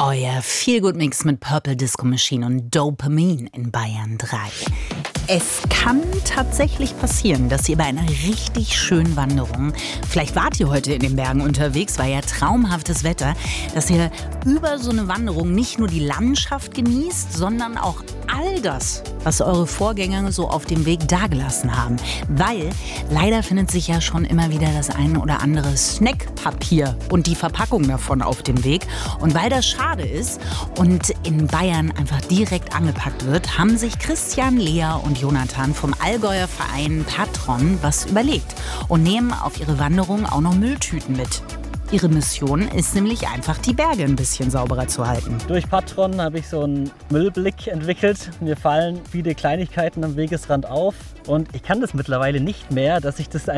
Euer Feel-Good-Mix mit Purple Disco Machine und Dopamine in Bayern 3. Es kann tatsächlich passieren, dass ihr bei einer richtig schönen Wanderung, vielleicht wart ihr heute in den Bergen unterwegs, war ja traumhaftes Wetter, dass ihr über so eine Wanderung nicht nur die Landschaft genießt, sondern auch all das, was eure Vorgänger so auf dem Weg dagelassen haben. Weil leider findet sich ja schon immer wieder das eine oder andere Snackpapier und die Verpackung davon auf dem Weg. Und weil das schade ist und in Bayern einfach direkt angepackt wird, haben sich Christian, Lea und Jonathan vom Allgäuer Verein Patron was überlegt und nehmen auf ihre Wanderung auch noch Mülltüten mit. Ihre Mission ist nämlich einfach, die Berge ein bisschen sauberer zu halten. Durch Patron habe ich so einen Müllblick entwickelt. Mir fallen viele Kleinigkeiten am Wegesrand auf und ich kann das mittlerweile nicht mehr, dass ich das einfach